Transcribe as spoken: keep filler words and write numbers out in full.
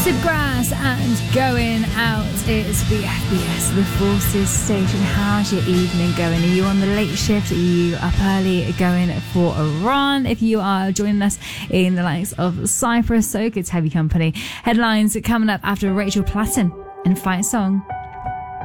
Grass and Going Out. It's the F B S, the Forces Station. How's your evening going? Are you on the late shift? Are you up early going for a run? If you are joining us in the likes of Cyprus, so good to have you company. Headlines coming up after Rachel Platten and Fight Song.